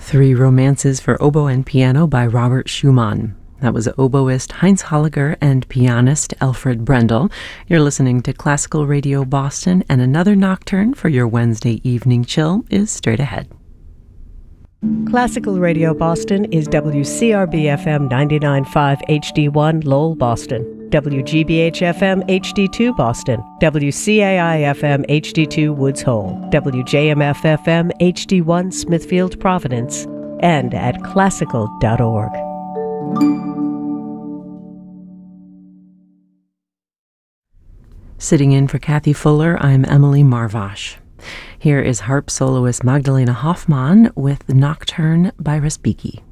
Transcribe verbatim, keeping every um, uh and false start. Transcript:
Three Romances for Oboe and Piano by Robert Schumann. That was oboist Heinz Holliger and pianist Alfred Brendel. You're listening to Classical Radio Boston, and another nocturne for your Wednesday evening chill is straight ahead. Classical Radio Boston is W C R B F M ninety-nine point five H D one Lowell, Boston, W G B H F M H D two Boston, W C A I F M H D two Woods Hole, W J M F F M H D one Smithfield, Providence, and at classical dot org. Sitting in for Kathy Fuller, I'm Emily Marvash. Here is harp soloist Magdalena Hoffmann with Nocturne by Respighi.